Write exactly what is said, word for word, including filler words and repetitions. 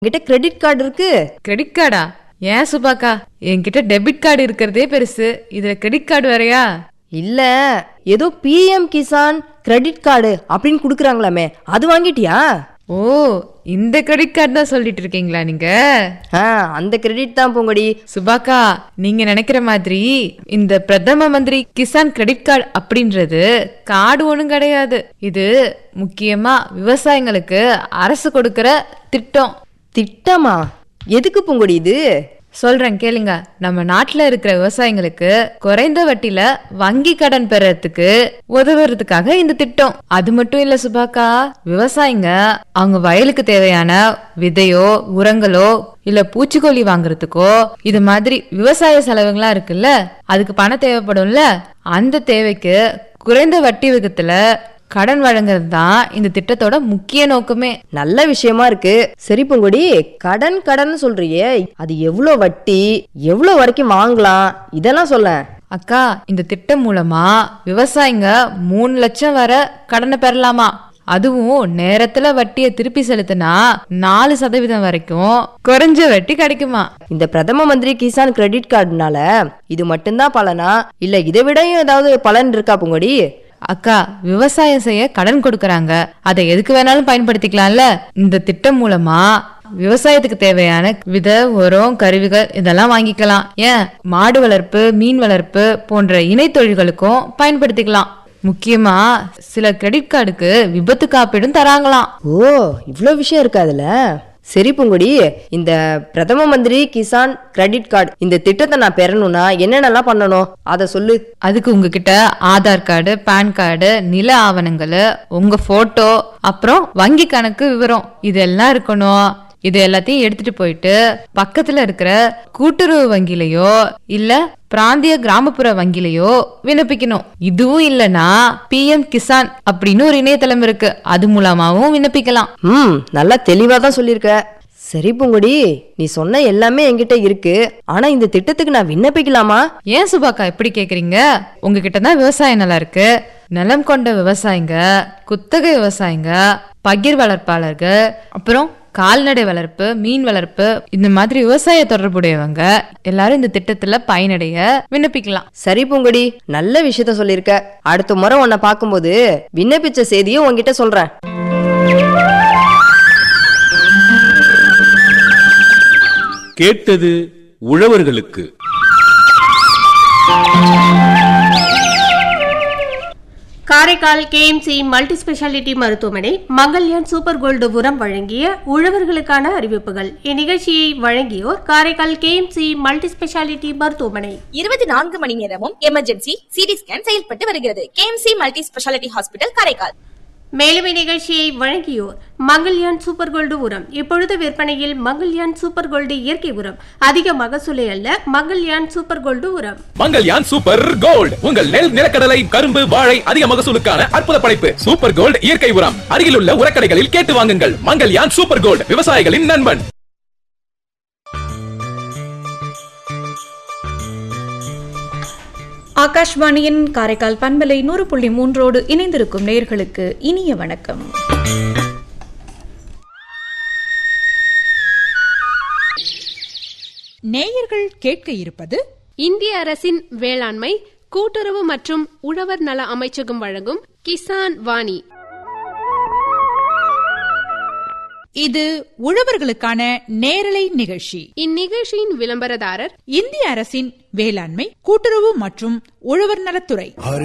என்கிட்ட credit card இருக்கு. Credit கார்டா? ஏன் சுபாக்கா, என்கிட்ட டெபிட் கார்டு இருக்கிறதே பெருசு, இதுல கிரெடிட் கார்டு வரையா? இல்ல, ஏதோ B M Kisan credit card அப்படின்னு குடுக்கறாங்களாமே, அது வாங்கிட்டியா? ஓ, இந்த கிரெடிட் கார்டு தான் சொல்லிட்டு இருக்கீங்களா நீங்க? அந்த கிரெடிட் தான் பூங்கொடி. சுபாக்கா, நீங்க நினைக்கிற மாதிரி இந்த பிரதம மந்திரி கிசான் கிரெடிட் கார்டு அப்படின்றது கார்டு ஒண்ணும் கிடையாது. இது முக்கியமா விவசாயிங்களுக்கு அரசு கொடுக்கிற திட்டம். திட்டமா? எதுக்கு பூங்கொடி இது? சொல்றேன் கேளுங்க. நம்ம நாட்டுல இருக்கிற விவசாயிங்களுக்கு குறைந்த வட்டியில வங்கி கடன் பெறறதுக்கு உதவுறதுக்காக இந்த திட்டம். அது மட்டும் இல்ல சுபாக்கா, விவசாயிங்க அவங்க வயலுக்கு தேவையான விதையோ உரங்களோ இல்ல பூச்சிக்கொல்லி வாங்குறதுக்கோ இது மாதிரி விவசாய செலவுகளா இருக்குல்ல, அதுக்கு பணம் தேவைப்படும்ல, அந்த தேவைக்கு குறைந்த வட்டி விகிதத்துல கடன் வழங்குறது தான் இந்த திட்டத்தோட முக்கிய நோக்கமே. நல்ல விஷயமா இருக்கு. சரி பூங்கொடி, கடன் கடன் சொல்றியே, அது எவ்வளவு வட்டி, எவ்வளவு வரைக்கும் வாங்கலாம், இதெல்லாம் சொல்ல. அக்கா, இந்த திட்டம் மூலமா விவசாயிங்க மூணு லட்சம் வரை கடனை பெறலாமா. அதுவும் நேரத்துல வட்டியை திருப்பி செலுத்தினா நாலு சதவீதம் வரைக்கும் குறைஞ்ச வட்டி கிடைக்குமா. இந்த பிரதம மந்திரி கிசான் கிரெடிட் கார்டுனால இது மட்டும்தான் பலனா, இல்ல இதை விட ஏதாவது பலன் இருக்கா பூங்கொடி? அக்கா, விவசாயம் செய்ய கடன் கொடுக்கறாங்க, அதை எதுக்கு வேணாலும் பயன்படுத்திக்கலாம்ல. இந்த திட்டம் மூலமா விவசாயத்துக்கு தேவையான வித உரம் கருவிகள் இதெல்லாம் வாங்கிக்கலாம். ஏன், மாடு வளர்ப்பு மீன் வளர்ப்பு போன்ற இணை தொழில்களுக்கும் பயன்படுத்திக்கலாம். முக்கியமா சில கிரெடிட் கார்டுக்கு விபத்து காப்பீடும் தராங்களாம். ஓ, இவ்வளவு விஷயம் இருக்கு அதுல. சரி பூங்கொடி, இந்த பிரதம மந்திரி கிசான் கிரெடிட் கார்டு இந்த திட்டத்தை நான் பெறணும்னா என்னென்னலாம் பண்ணணும் அத சொல்லு. அதுக்கு உங்ககிட்ட ஆதார் கார்டு, பான் கார்டு, நில ஆவணங்கள், உங்க போட்டோ, அப்புறம் வங்கி கணக்கு விவரம் இதெல்லாம் இருக்கணும். இது எல்லாத்தையும் எடுத்துட்டு போயிட்டு பக்கத்துல இருக்கிற கூட்டுறவு வங்கிலையோ இல்ல பிராந்திய கிராமப்புற வங்கிலையோ விண்ணப்பிக்கணும். இதுவும் இல்லனா பி எம் கிசான் அப்படின்னு ஒரு இணையதளம் இருக்கு, அது மூலமாவும் விண்ணப்பிக்கலாம். ம் நல்லா தெளிவா தான் சொல்லிருக்க. சரி பூங்கொடி, நீ சொன்ன எல்லாமே என்கிட்ட இருக்கு, ஆனா இந்த திட்டத்துக்கு நான் விண்ணப்பிக்கலாமா? ஏன் சுபாக்கா இப்படி கேக்குறீங்க? உங்ககிட்ட தான் விவசாயம் நல்லா இருக்கு. நிலம் கொண்ட விவசாயிங்க, குத்தகை விவசாயிங்க, பகிர் வளர்ப்பாளர்கள், அப்புறம் கால்நடை வளர்ப்பு, மீன் வளர்ப்பு, இந்த மாதிரி விவசாய தொடர்புடையவங்க எல்லாரும் இந்த திட்டத்துல பயனடைய விண்ணப்பிக்கலாம். சரி பூங்கொடி, நல்ல விஷயத்த சொல்லிருக்க. அடுத்த முறை உன்னை பார்க்கும்போது விண்ணப்பிச்ச செய்தியும் உன்கிட்ட சொல்றேன். கேட்டது உழவர்களுக்கு. Karaikal K M C multi speciality மருத்துவமனை மங்கல்யான் சூப்பர் கோல்டு உரம் வழங்கிய உழவர்களுக்கான அறிவிப்புகள். இந்நிகழ்ச்சியை வழங்கியோர் Karaikal K M C multi speciality மருத்துவமனை. இருபத்தி நான்கு மணி நேரமும் எமர்ஜென்சி சிடி ஸ்கேன் செயல்பட்டு வருகிறது. K M C multi speciality hospital Karaikal. மேலும் இந்நிகழ்ச்சியை வழங்கியோர் மங்கல்யான் சூப்பர் கோல்டு உரம். இப்பொழுது விற்பனையில் மங்கல்யான் சூப்பர் கோல்டு இயற்கை உரம். அதிக மகசூலை அல்ல, மங்கல்யான் சூப்பர் கோல்டு உரம். மங்கல்யான் சூப்பர் கோல்டு, உங்கள் நெல், நிலக்கடலை, கரும்பு, வாழை அதிக மகசூலுக்கான அற்புத படைப்பு. சூப்பர் கோல்டு இயற்கை உரம் அருகில் உள்ள உரக்கடைகளில் கேட்டு வாங்குங்கள். மங்கல்யான் சூப்பர் கோல்டு, விவசாயிகளின் நண்பன். ஆகாஷ்வாணியின் காரைக்கால் பண்பலை நூறு புள்ளி மூன்றோடு இணைந்திருக்கும் நேயர்களுக்கு இனிய வணக்கம். நேயர்கள் கேட்க இருப்பது இந்திய அரசின் வேளாண்மை கூட்டுறவு மற்றும் உழவர் நல அமைச்சகம் வழங்கும் கிசான் வாணி. இது உழவர்களுக்கான நேரலை நிகழ்ச்சி. இந்நிகழ்ச்சியின் விளம்பரதாரர் இந்திய அரசின் வேளாண்மை கூட்டுறவு மற்றும் உழவர் நலத்துறை.